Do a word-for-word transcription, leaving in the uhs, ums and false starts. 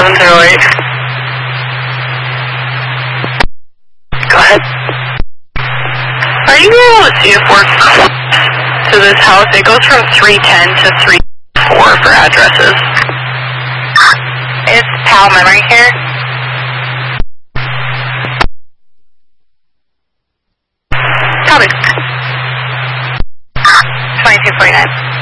seven zero eight. Go ahead. Are you able to see if we're close to this house? It goes from three ten to three four for addresses. It's Pal Memory here. Copy. twenty-two forty-nine.